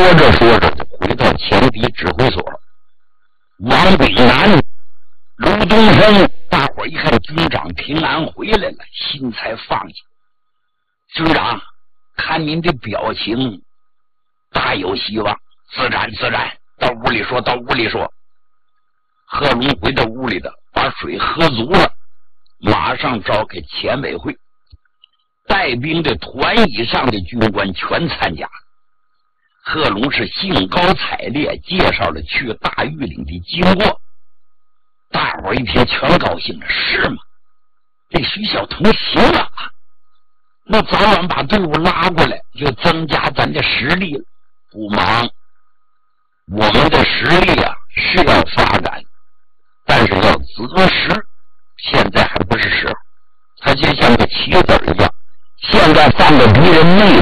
着说着就回到前敌指挥所。王炳南、卢东升大伙一看军长平安回来了，心才放下。军长，看您的表情大有希望，自然到屋里说，到屋里说。贺龙回到屋里的，把水喝足了，马上召开前委会，带兵的团以上的军官全参加。贺龙是兴高采烈介绍了去大峪岭的经过，大伙儿一听全高兴了，是吗？这徐小彤行了，那早晚把队伍拉过来，就增加咱的实力了。不忙，我们的实力啊是要发展，但是要择时，现在还不是时候。他就像个棋子一样，现在放到敌人内